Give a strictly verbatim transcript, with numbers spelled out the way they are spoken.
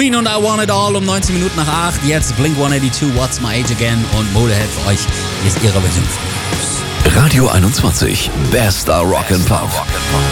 Queen und I Want It All um neunzehn Minuten nach acht. Jetzt Blink hundertzweiundachtzig, What's My Age Again und Motorhead für euch. Hier ist ihre Version von Radio einundzwanzig, bester Rock'n'Pop.